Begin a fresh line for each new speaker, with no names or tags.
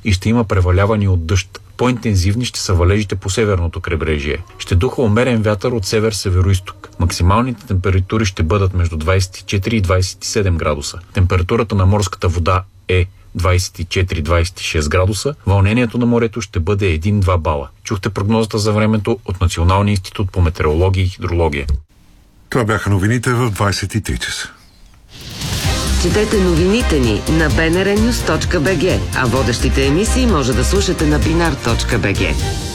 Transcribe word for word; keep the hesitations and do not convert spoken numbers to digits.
и ще има преваляване от дъжд. По-интензивни ще са валежите по северното крайбрежие. Ще духа умерен вятър от север-североизток. Максималните температури ще бъдат между двадесет и четири и двадесет и седем градуса. Температурата на морската вода е двадесет и четири до двадесет и шест градуса. Вълнението на морето ще бъде един-два бала. Чухте прогнозата за времето от Националния институт по метеорология и хидрология.
Това бяха новините в двадесет и три часа.
Четете новините ни на би ен ар нюс точка би джи, а водещите емисии може да слушате на бинар точка би джи.